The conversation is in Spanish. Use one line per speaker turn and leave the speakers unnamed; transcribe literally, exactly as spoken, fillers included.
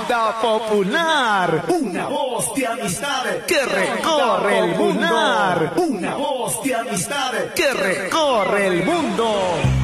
Onda Popular, una voz de amistad que recorre el mundo. Una voz de amistad que recorre el mundo.